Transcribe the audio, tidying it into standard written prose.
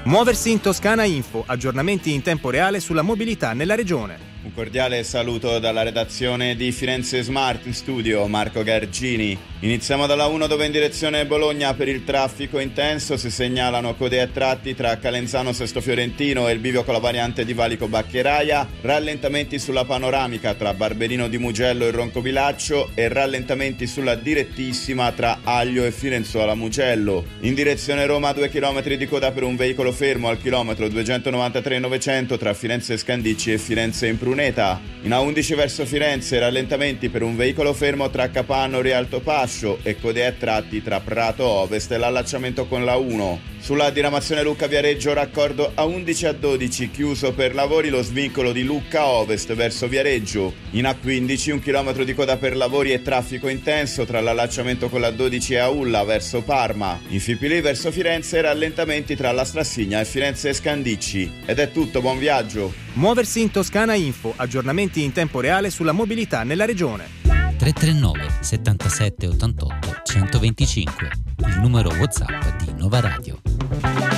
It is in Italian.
Muoversi in Toscana Info, aggiornamenti in tempo reale sulla mobilità nella regione. Un cordiale saluto dalla redazione di Firenze Smart, in studio Marco Gargini. Iniziamo dalla 1 dove in direzione Bologna per il traffico intenso si segnalano code a tratti tra Calenzano Sesto Fiorentino e il bivio con la variante di Valico Baccheraia, rallentamenti sulla panoramica tra Barberino di Mugello e Roncovilaccio e rallentamenti sulla direttissima tra Aglio e Firenzuola Mugello. In direzione Roma 2 km di coda per un veicolo fermo al chilometro 293,900 tra Firenze Scandicci e Firenze Impruneta. In A11 verso Firenze rallentamenti per un veicolo fermo tra Capanno e Rialto Pascio e code a tratti tra Prato Ovest e l'allacciamento con la 1. Sulla diramazione Lucca-Viareggio raccordo A11 a 12 chiuso per lavori lo svincolo di Lucca Ovest verso Viareggio. In A15 un chilometro di coda per lavori e traffico intenso tra l'allacciamento con la 12 e Aulla verso Parma. In Fipili verso Firenze rallentamenti tra la Strassigna e Firenze Scandicci. Ed è tutto, buon viaggio! Muoversi in Toscana Info, aggiornamenti in tempo reale sulla mobilità nella regione. 339 77 88 125, il numero WhatsApp di Nova Radio.